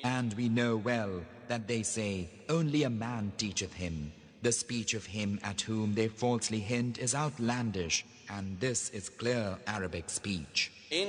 And we know well that they say, only a man teacheth him. The speech of him at whom they falsely hint is outlandish, and this is clear Arabic speech.